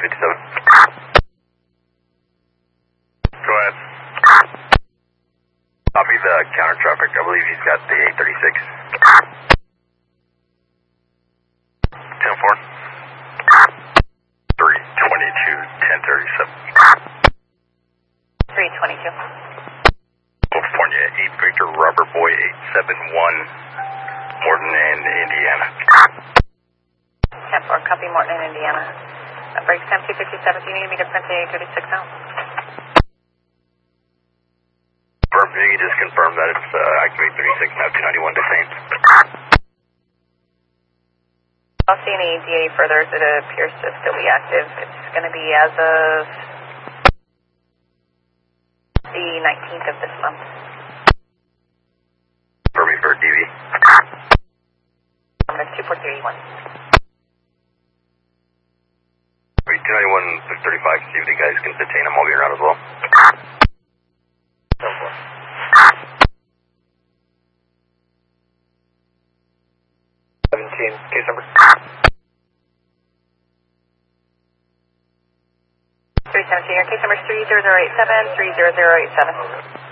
Go ahead. Copy the counter traffic. I believe he's got the 836. 10-4. 322, 1037. 322. California, 8 Victor, Robert Boy, 871, Morton and Indiana. 10-4, copy Morton and Indiana. Break stamp 257, do you need me to print the 836 now? You can just confirm that it's active 836, now 291 detained. I don't see any DA further, it appears to still be active. It's going to be as of the 19th of this month. For me for DV. That's 24381. 291, 35, see if the guys can detain him while we're around as well. 17, case number. 317, your case number is 30087, 30087.